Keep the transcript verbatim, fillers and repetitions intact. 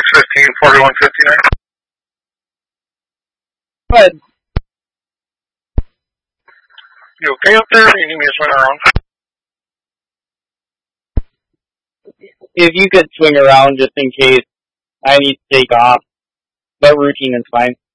fifteen, forty-one fifty-nine. Go ahead. You okay up there, or you need me to swing around? If you could swing around just in case I need to take off, but routine is fine.